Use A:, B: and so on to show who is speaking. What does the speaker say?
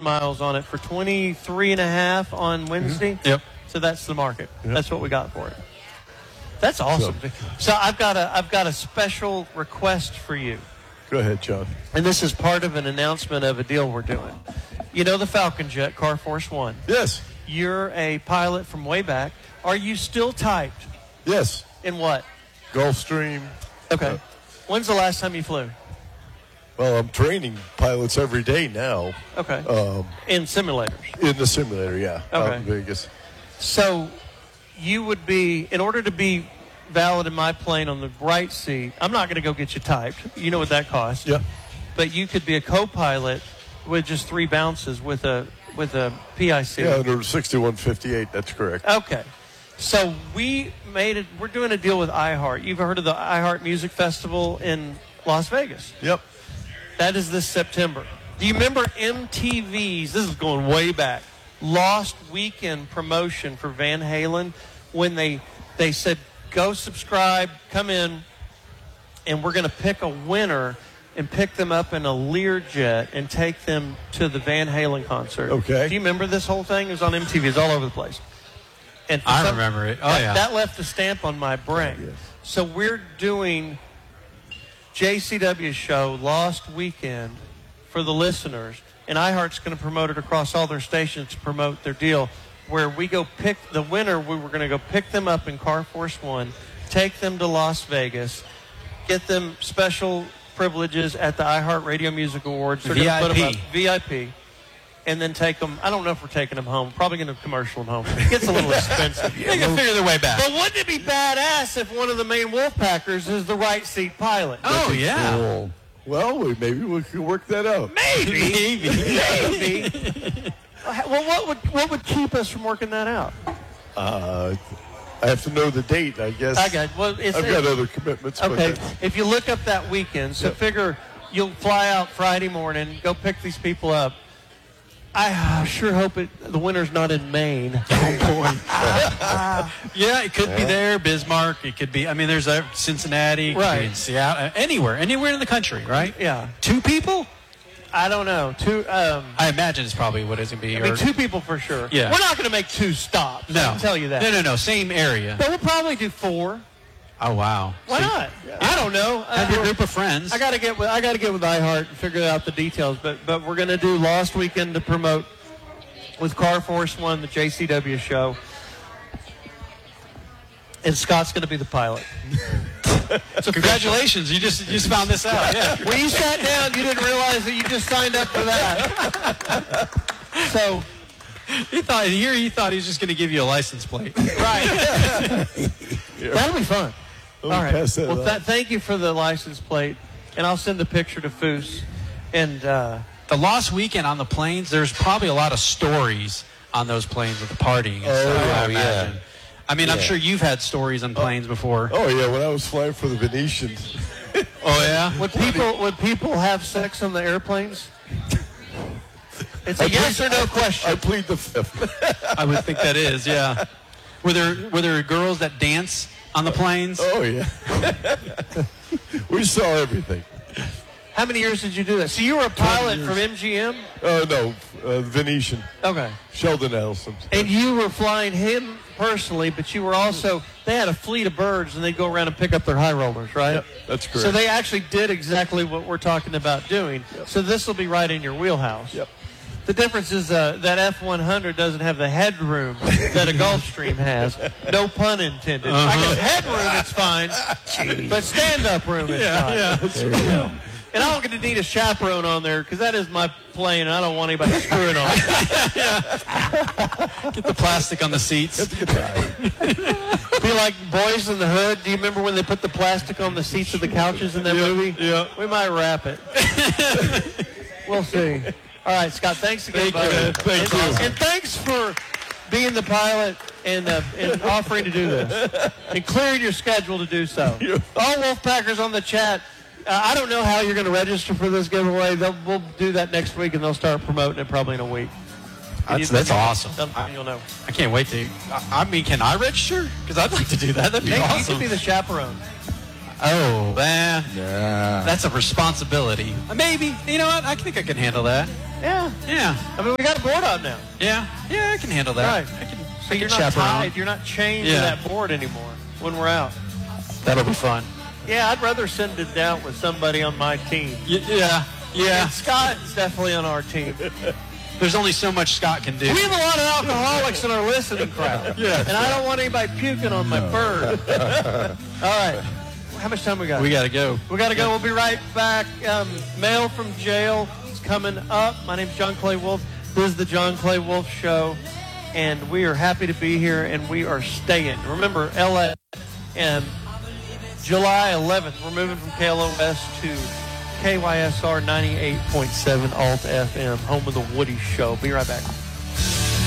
A: miles on it for 23.5 on Wednesday.
B: Mm-hmm. Yep.
A: So that's the market. Yep. That's what we got for it. That's awesome. So I've got a special request for you.
C: Go ahead, John.
A: And this is part of an announcement of a deal we're doing. You know the Falcon Jet, Car Force One?
C: Yes.
A: You're a pilot from way back. Are you still typed?
C: Yes.
A: In what?
C: Gulfstream.
A: Okay. When's the last time you flew?
C: Well, I'm training pilots every day now.
A: Okay. In simulators?
C: In the simulator, yeah.
A: Okay.
C: Out in Vegas.
A: So you would be, in order to be valid in my plane on the right seat, I'm not going to go get you typed. You know what that costs.
C: Yeah.
A: But you could be a co-pilot with just 3 bounces with a PIC.
C: Yeah, under 6158, that's correct.
A: Okay. So we're doing a deal with iHeart. You've heard of the iHeart Music Festival in Las Vegas?
C: Yep.
A: That is this September. Do you remember MTV's, this is going way back, Lost Weekend promotion for Van Halen when they said, go subscribe, come in, and we're going to pick a winner and pick them up in a Learjet and take them to the Van Halen concert.
C: Okay.
A: Do you remember this whole thing? It was on MTV. It's all over the place. And
B: I remember it. Oh, yeah.
A: That left a stamp on my brain.
C: Yes.
A: So we're doing JCW's show, Lost Weekend, for the listeners. And iHeart's going to promote it across all their stations to promote their deal, where we go pick the winner. We were going to go pick them up in Car Force One, take them to Las Vegas, get them special privileges at the iHeart Radio Music Awards. They're gonna put them up, VIP. And then take them. I don't know if we're taking them home. Probably going to commercial them home. It gets a little expensive.
B: They can figure their way back.
A: But wouldn't it be badass if one of the main Wolfpackers is the right seat pilot?
B: Oh, yeah.
C: Cool. Well, maybe we could work that out.
A: Maybe. Well, what would keep us from working that out?
C: I have to know the date, I guess.
A: I got. Well,
C: I've got other commitments.
A: Okay. If you look up that weekend, so figure you'll fly out Friday morning, go pick these people up. I sure hope the winter's not in Maine. Oh, boy.
B: Yeah, it could be there, Bismarck. It could be, there's Cincinnati. It could be in Seattle. Anywhere in the country, right?
A: Yeah.
B: 2 people?
A: I don't know.
B: I imagine it's probably what it's going to be.
A: I mean, 2 people for sure.
B: Yeah.
A: We're not going to make 2 stops.
B: No.
A: I can tell you that.
B: No. Same area.
A: But we'll probably do 4.
B: Oh, wow.
A: Why not? Yeah. I don't know.
B: Have your group of friends.
A: I got to get with iHeart and figure out the details. But we're going to do Lost Weekend to promote with Car Force One, the JCW show. And Scott's going to be the pilot.
B: So congratulations, you just found this out. Yeah.
A: When you sat down, you didn't realize that you just signed up for that. So
B: he thought he was just going to give you a license plate.
A: Right. That'll be fun. All right. Well, thank you for the license plate, and I'll send the picture to Foose. And
B: the Lost Weekend on the planes, there's probably a lot of stories on those planes with the partying and stuff, I imagine.
C: Yeah.
B: I'm sure you've had stories on planes before.
C: Oh, yeah, when I was flying for the Venetian.
B: Oh, yeah?
A: Would people have sex on the airplanes? It's a yes or no question.
C: I plead the fifth.
B: I would think that is, yeah. Were there girls that dance on the planes?
C: Oh, yeah. We saw everything.
A: How many years did you do that? So you were a pilot from MGM?
C: No, Venetian.
A: Okay.
C: Sheldon Adelson.
A: And you were flying him personally, but you were also, they had a fleet of birds, and they'd go around and pick up their high rollers, right?
C: Yep, that's correct.
A: So they actually did exactly what we're talking about doing. Yep. So this will be right in your wheelhouse.
C: Yep.
A: The difference is that F-100 doesn't have the headroom that a Gulfstream has. No pun intended. I guess headroom is fine, but stand-up room is fine.
B: Yeah.
A: And I don't get to need a chaperone on there because that is my plane, and I don't want anybody screwing on it.
B: Get the plastic on the seats.
A: Be like Boys in the Hood. Do you remember when they put the plastic on the seats of the couches in that movie?
B: Yeah.
A: We might wrap it. We'll see. All right, Scott, thanks again, buddy.
C: Thank you.
A: And thanks for being the pilot and offering to do this and clearing your schedule to do so. All Wolfpackers on the chat. I don't know how you're going to register for this giveaway. We'll do that next week, and they'll start promoting it probably in a week.
B: That's awesome.
A: You'll know.
B: I can't wait to. Can I register? Because I'd like to do that. That'd be awesome.
A: You could be the chaperone.
B: Oh, man. Yeah. That's a responsibility. Maybe. You know what? I think I can handle that.
A: Yeah.
B: Yeah.
A: I mean, we got a board out now.
B: Yeah. Yeah, I can handle that.
A: Right. So you're not
B: chaperone.
A: tied. You're not chained to
B: Yeah.
A: that board anymore when we're out.
B: That'll be fun.
A: Yeah, I'd rather send it down with somebody on my team.
B: Yeah.
A: And Scott's definitely on our team.
B: There's only so much Scott can do.
A: We have a lot of alcoholics in our listening crowd.
B: Yeah.
A: And I don't want anybody puking on my bird. All right. How much time we got?
B: We got to go.
A: We got to go. We'll be right back. Mail from jail is coming up. My name's John Clay Wolf. This is the John Clay Wolf Show. And we are happy to be here, and we are staying. Remember, LA, and July 11th, we're moving from KLOS to KYSR 98.7 Alt FM, home of the Woody Show. Be right back.